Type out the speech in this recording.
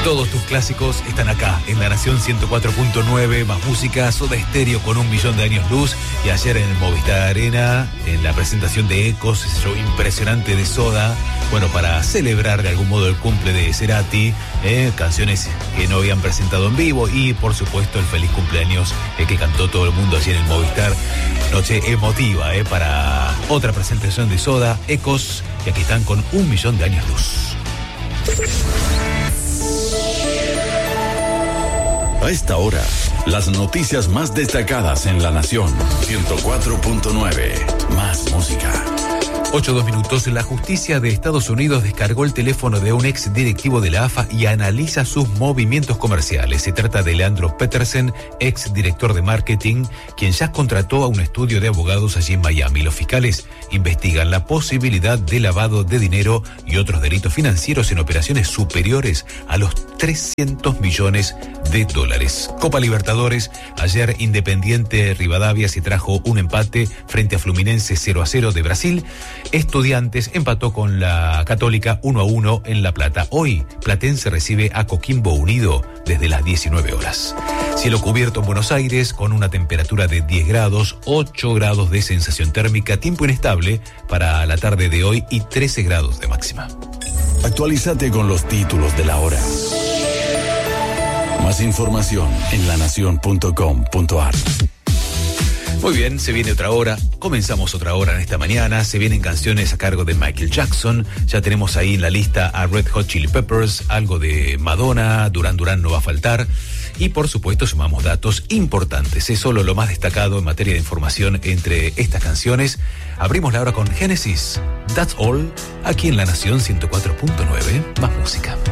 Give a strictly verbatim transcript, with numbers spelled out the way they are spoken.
Todos tus clásicos están acá, en La Nación ciento cuatro punto nueve, más música, Soda Stereo con un millón de años luz. Y ayer en el Movistar Arena, en la presentación de Ecos, ese show impresionante de Soda, bueno, para celebrar de algún modo el cumple de Cerati, eh, canciones que no habían presentado en vivo y, por supuesto, el feliz cumpleaños eh, que cantó todo el mundo allí en el Movistar. Noche emotiva eh, para otra presentación de Soda, Ecos, y aquí están con un millón de años luz. A esta hora, las noticias más destacadas en La Nación. ciento cuatro punto nueve. Más música. ocho dos minutos. La justicia de Estados Unidos descargó el teléfono de un ex directivo de la A F A y analiza sus movimientos comerciales. Se trata de Leandro Petersen, ex director de marketing, quien ya contrató a un estudio de abogados allí en Miami. Los fiscales investigan la posibilidad de lavado de dinero y otros delitos financieros en operaciones superiores a los trescientos millones de dólares. Copa Libertadores. Ayer Independiente Rivadavia se trajo un empate frente a Fluminense cero a cero de Brasil. Estudiantes empató con la Católica uno a uno en La Plata. Hoy, Platense recibe a Coquimbo Unido desde las diecinueve horas. Cielo cubierto en Buenos Aires con una temperatura de diez grados, ocho grados de sensación térmica, tiempo inestable para la tarde de hoy y trece grados de máxima. Actualízate con los títulos de la hora. Más información en lanación punto com punto ar. Muy bien, se viene otra hora, comenzamos otra hora en esta mañana, se vienen canciones a cargo de Michael Jackson, ya tenemos ahí en la lista a Red Hot Chili Peppers, algo de Madonna, Duran Duran no va a faltar, y por supuesto sumamos datos importantes, es solo lo más destacado en materia de información entre estas canciones. Abrimos la hora con Genesis, That's All, aquí en La Nación ciento cuatro punto nueve, más música.